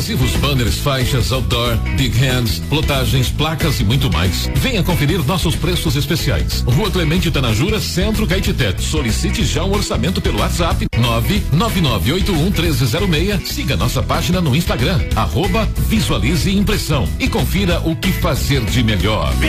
adesivos, banners, faixas, outdoor, big hands, plotagens, placas e muito mais. Venha conferir nossos preços especiais. Rua Clemente Tanajura, Centro Caetité. Solicite já um orçamento pelo WhatsApp 999811306. Siga nossa página no Instagram, @Visualize Impressão, e confira o que fazer de melhor.